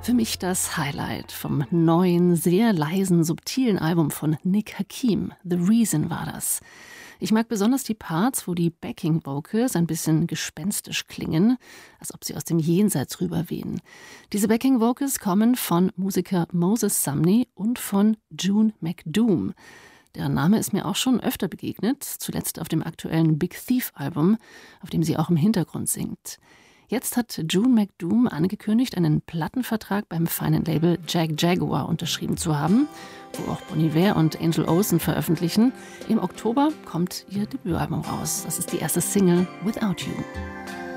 Für mich das Highlight vom neuen, sehr leisen, subtilen Album von Nick Hakim. The Reason war das. Ich mag besonders die Parts, wo die Backing-Vocals ein bisschen gespenstisch klingen, als ob sie aus dem Jenseits rüberwehen. Diese Backing-Vocals kommen von Musiker Moses Sumney und von June McDoom. Deren Name ist mir auch schon öfter begegnet, zuletzt auf dem aktuellen Big Thief-Album, auf dem sie auch im Hintergrund singt. Jetzt hat June McDoom angekündigt, einen Plattenvertrag beim feinen Label Jack Jaguar unterschrieben zu haben, wo auch Bon Iver und Angel Olsen veröffentlichen. Im Oktober kommt ihr Debütalbum raus. Das ist die erste Single, Without You.